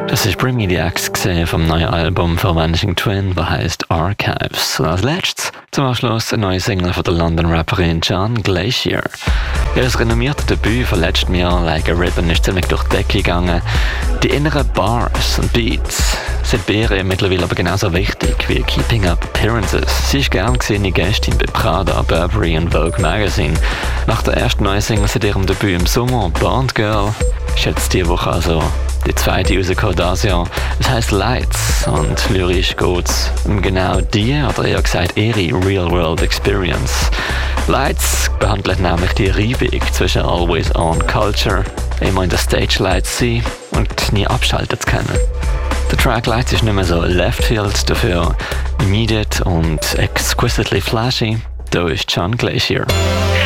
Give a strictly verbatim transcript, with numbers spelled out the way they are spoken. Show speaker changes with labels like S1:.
S1: Das ist Bring Me the Axe gesehen vom neuen Album von Vanishing Twin, das heisst Archives. Und als letztes zum Abschluss eine neue Single von der London-Rapperin John Glacier. Ihr renommierte Debüt von letztem Jahr Like a Ribbon ist ziemlich durch die Decke gegangen. Die inneren Bars und Beats sind bei ihr mittlerweile aber genauso wichtig wie Keeping Up Appearances. Sie ist gern gesehene Gästin bei Prada, Burberry und Vogue Magazine. Nach der ersten neuen Single seit ihrem Debüt im Sommer, Bond Girl, ist jetzt diese Woche also die zweite rausgekommen dieses Jahr. Es heisst Lights und lyrisch geht's um genau die, oder eher gesagt ihre Real-World Experience. Lights behandelt nämlich die Reibung zwischen Always On Culture, immer in der Stage Lights sein und nie abschalten zu können. Der Track Lights ist nicht mehr so left field, dafür immediate und exquisitely flashy. Da ist John Glacier.